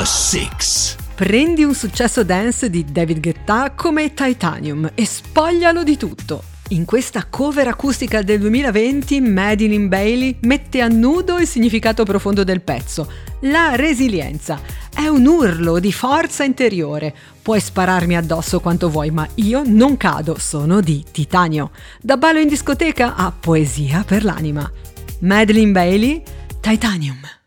Number 6. Prendi un successo dance di David Guetta come Titanium e spoglialo di tutto. In questa cover acustica del 2020, Madeline Bailey mette a nudo il significato profondo del pezzo, la resilienza. È un urlo di forza interiore. Puoi spararmi addosso quanto vuoi, ma io non cado, sono di titanio. Da ballo in discoteca a poesia per l'anima. Madeline Bailey, Titanium.